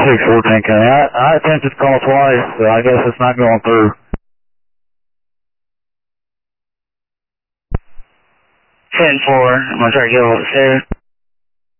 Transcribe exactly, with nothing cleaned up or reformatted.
six fourteen County. I, I attempted to call twice, so I guess it's not going through. ten four, I'm going to try to get a hold of Sarah.